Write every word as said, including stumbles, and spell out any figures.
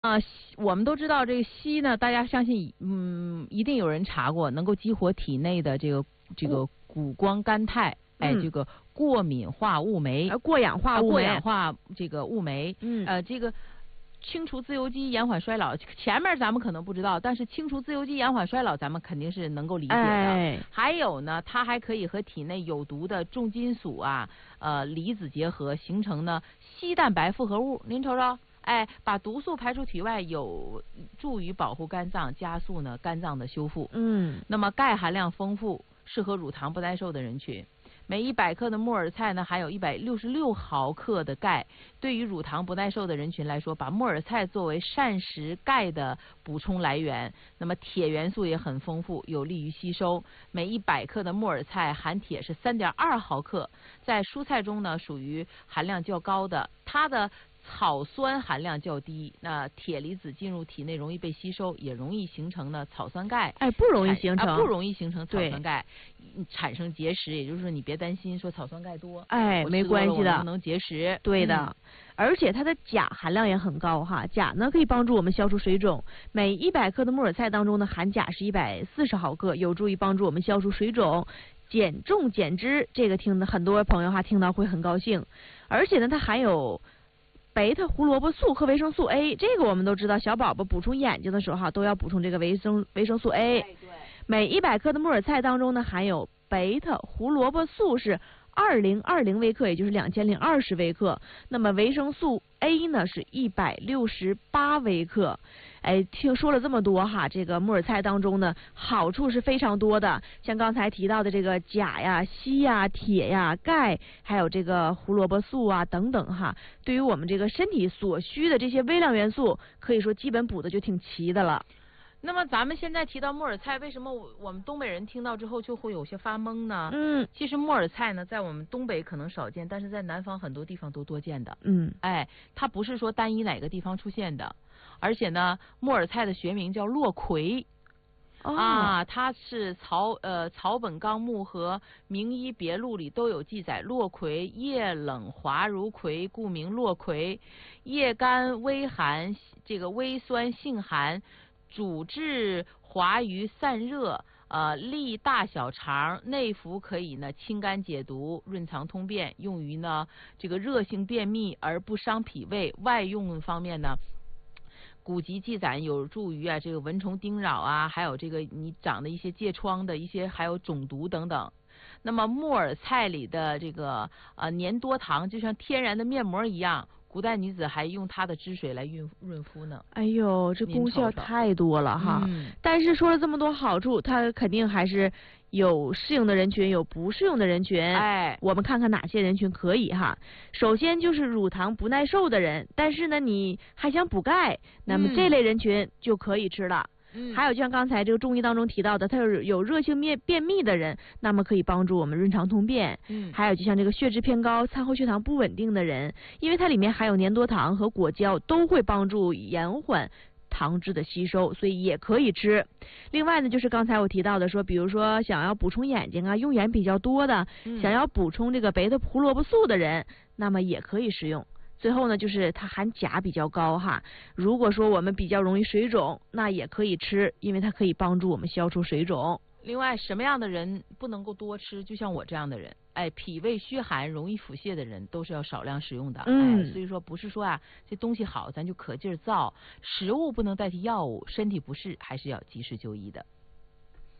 啊，我们都知道这个硒呢，大家相信，嗯，一定有人查过，能够激活体内的这个这个谷胱甘肽，哎， 嗯、 这个过敏化物酶， 呃，过氧化物酶， 过氧化这个物酶， 嗯， 呃，这个。清除自由基，延缓衰老。前面咱们可能不知道，但是清除自由基，延缓衰老，咱们肯定是能够理解的。 哎、 还有呢，它还可以和体内有毒的重金属啊、呃离子结合，形成呢硒蛋白复合物。您瞅瞅，哎，把毒素排出体外，有助于保护肝脏，加速呢肝脏的修复。 嗯， 那么钙含量丰富，适合乳糖不耐受的人群。每一百克的木耳菜呢，含有一百六十六毫克的钙。对于乳糖不耐受的人群来说，把木耳菜作为膳食钙的补充来源。那么铁元素也很丰富，有利于吸收。每一百克的木耳菜含铁是三点二毫克，在蔬菜中呢属于含量较高的。它的草酸含量较低，那铁离子进入体内容易被吸收，也容易形成呢草酸钙。 哎，不容易形成， 啊、不容易形成草酸钙，产生结石。也就是说，你别担心说草酸钙多， 哎，没关系的， 不能结石。 对的。 嗯， 而且它的钾含量也很高哈，钾呢可以帮助我们消除水肿。每一百克的木耳菜当中呢，含钾是一百四十毫克，有助于帮助我们消除水肿、减重减脂。这个听的很多朋友哈听到会很高兴。而且呢，它含有贝塔胡萝卜素和维生素 A， 这个我们都知道，小宝宝补充眼睛的时候哈，都要补充这个维生维生素 A。 哎、对。 每一百克的木耳菜当中呢，含有贝塔胡萝卜素是二零二零微克，也就是两千零二十微克。那么维生素 A 呢是一百六十八微克。哎，听说了这么多哈，这个木耳菜当中呢，好处是非常多的，像刚才提到的这个钾呀、硒呀、铁呀、钙，还有这个胡萝卜素啊等等哈，对于我们这个身体所需的这些微量元素，可以说基本补的就挺齐的了。 那么咱们现在提到木耳菜，为什么我们东北人听到之后就会有些发懵呢？ 嗯， 其实木耳菜呢，在我们东北可能少见，但是在南方很多地方都多见的。 嗯， 哎，它不是说单一哪个地方出现的，而且呢，木耳菜的学名叫落葵。 哦、 啊，它是草呃草本纲目和名医别录里都有记载。落葵叶冷滑如葵，故名落葵。叶干微寒，这个微酸性寒。主治滑瘀散热，呃，利大小肠，内服可以呢清肝解毒、润肠通便，用于呢这个热性便秘而不伤脾胃。外用方面呢，古籍记载有助于啊这个蚊虫叮扰啊，还有这个你长的一些疥疮的一些，还有肿毒等等。那么木耳菜里的这个呃粘多糖，就像天然的面膜一样。古代女子还用它的汁水来润润肤呢。 哎呦，这功效太多了哈！ 嗯、 但是说了这么多好处，它肯定还是有适应的人群，有不适用的人群。 哎， 我们看看哪些人群可以哈。首先就是乳糖不耐受的人，但是呢你还想补钙，那么这类人群就可以吃了。 嗯， 还有就像刚才这个中医当中提到的，它有有热性便便秘的人，那么可以帮助我们润肠通便。 嗯， 还有就像这个血脂偏高、餐后血糖不稳定的人，因为它里面含有粘多糖和果胶，都会帮助延缓糖脂的吸收，所以也可以吃。另外呢，就是刚才我提到的说，比如说想要补充眼睛啊，用眼比较多的， 嗯、 想要补充这个贝塔胡萝卜素的人，那么也可以食用。最后呢，就是它含钾比较高哈。如果说我们比较容易水肿，那也可以吃，因为它可以帮助我们消除水肿。 另外，什么样的人不能够多吃？就像我这样的人，哎，脾胃虚寒、容易腹泻的人，都是要少量食用的。 嗯， 哎，所以说不是说啊，这东西好咱就可劲儿造，食物不能代替药物，身体不适还是要及时就医的。